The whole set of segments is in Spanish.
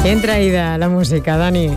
Bien traída la música, Dani.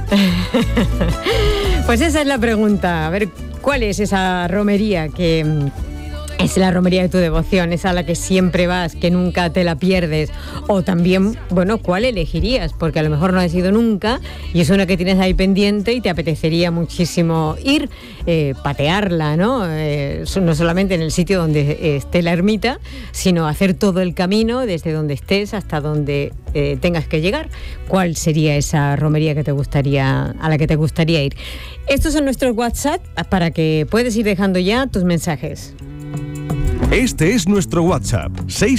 Pues esa es la pregunta. A ver, ¿cuál es esa romería que es la romería de tu devoción? Es a la que siempre vas, que nunca te la pierdes. O también, bueno, ¿cuál elegirías? Porque a lo mejor no has ido nunca y es una que tienes ahí pendiente y te apetecería muchísimo ir, patearla, ¿no? No solamente en el sitio donde esté la ermita, sino hacer todo el camino desde donde estés hasta donde tengas que llegar. ¿Cuál sería esa romería que a la que te gustaría ir? Estos son nuestros WhatsApp para que puedes ir dejando ya tus mensajes. Este es nuestro WhatsApp,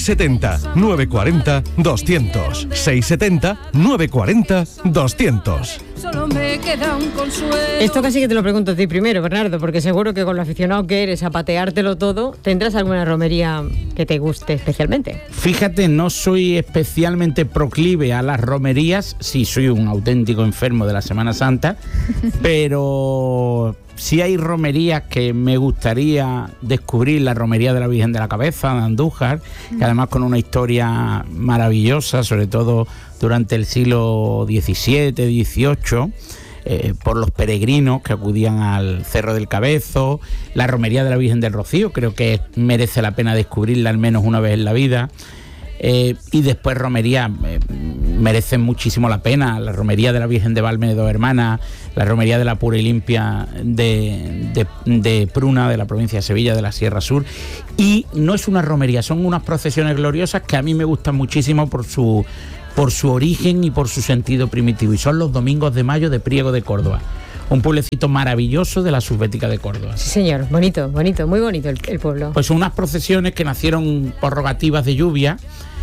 670-940-200. 670-940-200. Solo me queda un consuelo. Esto casi que te lo pregunto a ti primero, Bernardo, porque seguro que con lo aficionado que eres a pateártelo todo, ¿tendrás alguna romería que te guste especialmente? Fíjate, no soy especialmente proclive a las romerías, sí soy un auténtico enfermo de la Semana Santa, pero sí hay romerías que me gustaría descubrir, la romería de la Virgen de la Cabeza, de Andújar, que además con una historia maravillosa, sobre todo durante el siglo XVII, XVIII, por los peregrinos que acudían al Cerro del Cabezo, la romería de la Virgen del Rocío, creo que merece la pena descubrirla al menos una vez en la vida. Y después romería merecen muchísimo la pena, la romería de la Virgen de Valme de Dos Hermanas, la romería de la Pura y Limpia de Pruna, de la provincia de Sevilla, de la Sierra Sur. Y no es una romería, son unas procesiones gloriosas que a mí me gustan muchísimo por su origen y por su sentido primitivo, y son los domingos de mayo de Priego de Córdoba, un pueblecito maravilloso de la Subbética de Córdoba. Sí, señor, bonito, muy bonito el pueblo. Pues son unas procesiones que nacieron por rogativas de lluvia,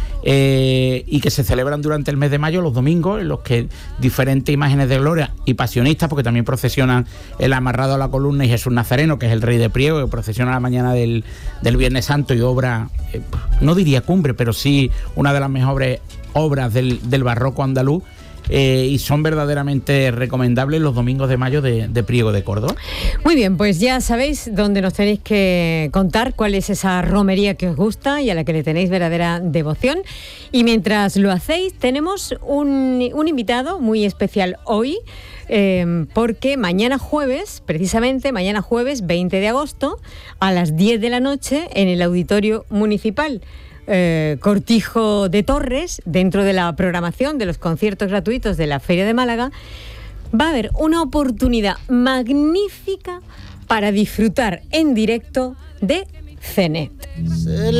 y que se celebran durante el mes de mayo, los domingos, en los que diferentes imágenes de gloria y pasionistas, porque también procesionan el amarrado a la columna y Jesús Nazareno, que es el rey de Priego, que procesiona la mañana del Viernes Santo y obra, no diría cumbre, pero sí una de las mejores obras del barroco andaluz. Y son verdaderamente recomendables los domingos de mayo de Priego de Córdoba. Muy bien, pues ya sabéis dónde nos tenéis que contar cuál es esa romería que os gusta y a la que le tenéis verdadera devoción. Y mientras lo hacéis, tenemos un invitado muy especial hoy, porque mañana jueves 20 de agosto, a las 10 de la noche, en el Auditorio Municipal Cortijo de Torres, dentro de la programación de los conciertos gratuitos de la Feria de Málaga, va a haber una oportunidad magnífica para disfrutar en directo de Cenet.